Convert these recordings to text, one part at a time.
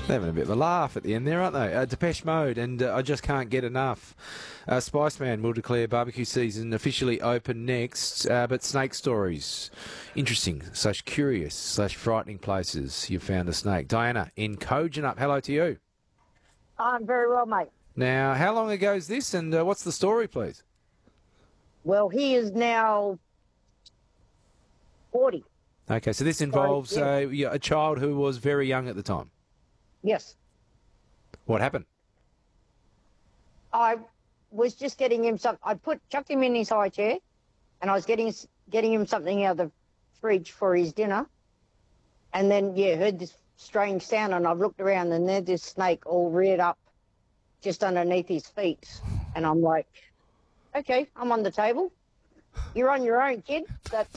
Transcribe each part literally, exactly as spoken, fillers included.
They're having a bit of a laugh at the end there, aren't they? Uh, Depeche Mode and uh, I Just Can't Get Enough. Uh, Spiceman will declare barbecue season officially open next, uh, but snake stories. Interesting slash curious slash frightening places you've found a snake. Diana in Kojonup, hello to you. I'm very well, mate. Now, how long ago is this and uh, what's the story, please? Well, he is now forty. Okay, so this involves So, uh, yeah, a child who was very young at the time. Yes. What happened? I was just getting him some. I put chucked him in his high chair, and I was getting getting him something out of the fridge for his dinner, and then yeah, heard this strange sound, and I've looked around, and there's this snake all reared up, just underneath his feet, and I'm like, okay, I'm on the table. You're on your own, kid. That's.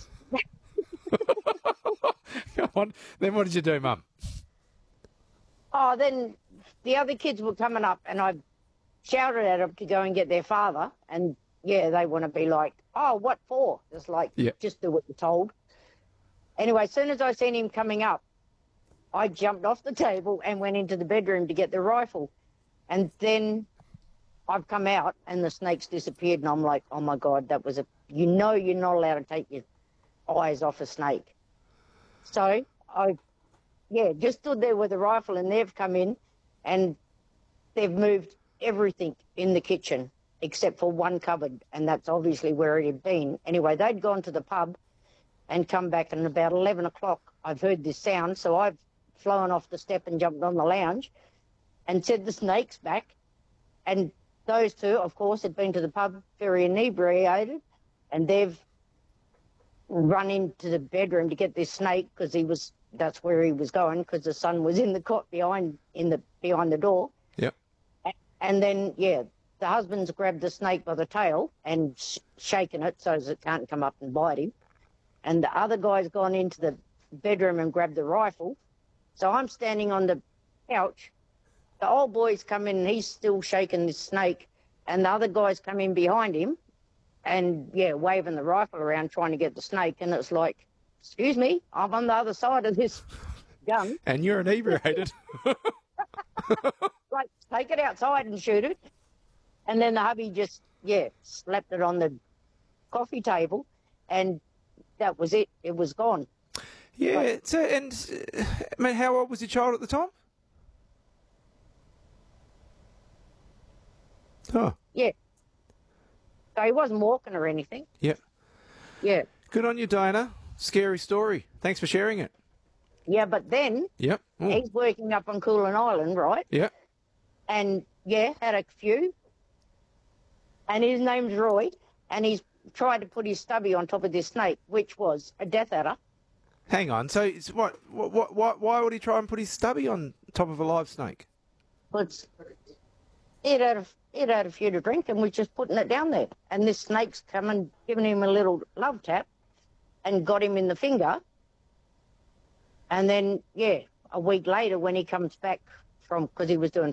Come on. Then what did you do, Mum? Oh, then the other kids were coming up, and I shouted at them to go and get their father. And, yeah, they want to be like, oh, what for? It's like, Yeah. just do what you're told. Anyway, as soon as I seen him coming up, I jumped off the table and went into the bedroom to get the rifle. And then I've come out, and the snake's disappeared, and I'm like, oh, my God, that was a... You know you're not allowed to take your eyes off a snake. So I... Yeah, just stood there with a rifle, and they've come in and they've moved everything in the kitchen except for one cupboard, and that's obviously where it had been. Anyway, they'd gone to the pub and come back, and about eleven o'clock I've heard this sound, so I've flown off the step and jumped on the lounge and said the snake's back. And those two, of course, had been to the pub very inebriated, and they've run into the bedroom to get this snake because he was... That's where he was going because the son was in the cot behind in the behind the door. Yep. And then, yeah, the husband's grabbed the snake by the tail and sh- shaken it so as it can't come up and bite him. And the other guy's gone into the bedroom and grabbed the rifle. So I'm standing on the couch. The old boy's come in and he's still shaking this snake. And the other guy's come in behind him and, yeah, waving the rifle around trying to get the snake. And it's like, excuse me, I'm on the other side of this gun. And you're inebriated. Like, take it outside and shoot it. And then the hubby just, yeah, slapped it on the coffee table, and that was it. It was gone. Yeah, Right. so, and, uh, I mean, how old was your child at the time? Oh, Yeah. So he wasn't walking or anything. yeah. Yeah. Good on you, Diana. Scary story. Thanks for sharing it. Yeah, but then Yep. Ooh. he's working up on Coolan Island, right? Yep. And, yeah, had a few. And his name's Roy, and he's tried to put his stubby on top of this snake, which was a death adder. Hang on. So, it's what, what, what, why, why would he try and put his stubby on top of a live snake? But it had, a, it had a few to drink, and we're just putting it down there. And this snake's come and giving him a little love tap and got him in the finger. And then, yeah, a week later when he comes back from, because he was doing